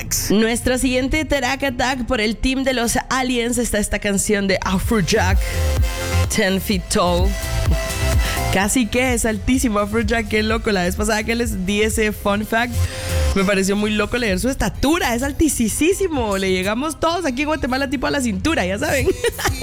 Mix. Nuestro siguiente Track Attack por el team de los Aliens está esta canción de Afrojack, 10 Feet Tall. Casi que es altísimo Afrojack, qué loco. La vez pasada que les di ese fun fact, me pareció muy loco leer su estatura. Es altísimo. Le llegamos todos aquí en Guatemala tipo a la cintura, ya saben.